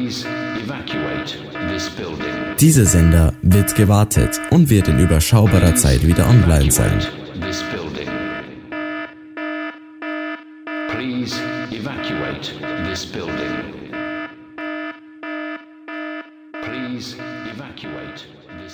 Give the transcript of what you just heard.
Dieser Sender wird gewartet und wird in überschaubarer Zeit wieder online sein. Please evacuate this building. Please evacuate.